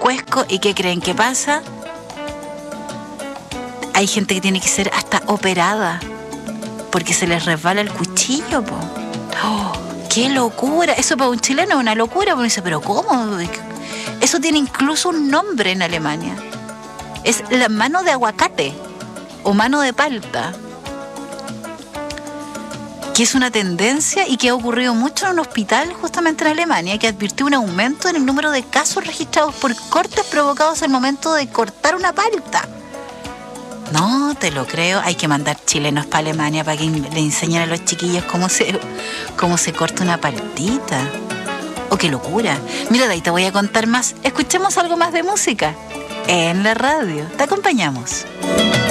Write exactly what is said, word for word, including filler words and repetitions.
cuesco. ¿Y qué creen que pasa? Hay gente que tiene que ser hasta operada porque se les resbala el cuchillo, po. ¡Oh, qué locura! Eso para un chileno es una locura. Uno dice, ¿pero cómo? Eso tiene incluso un nombre en Alemania. Es la mano de aguacate o mano de palta, que es una tendencia y que ha ocurrido mucho en un hospital justamente en Alemania, que advirtió un aumento en el número de casos registrados por cortes provocados al momento de cortar una palta. No te lo creo. Hay que mandar chilenos para Alemania para que le enseñen a los chiquillos cómo se, cómo se corta una paltita. ¡Oh, qué locura! Mira, de ahí te voy a contar más. Escuchemos algo más de música en la radio. Te acompañamos.